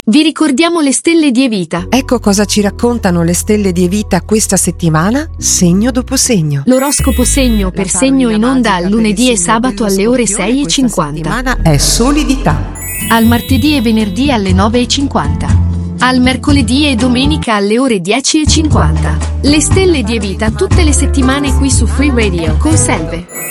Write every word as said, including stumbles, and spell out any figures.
Vi ricordiamo le stelle di Evita. Ecco cosa ci raccontano le stelle di Evita questa settimana, segno dopo segno. L'oroscopo segno per segno in onda al lunedì e sabato alle ore sei e cinquanta. Questa settimana è solidità. Al martedì e venerdì alle nove e cinquanta. Al mercoledì e domenica alle ore dieci e cinquanta. Le stelle di Evita tutte le settimane qui su Free Radio con Selve.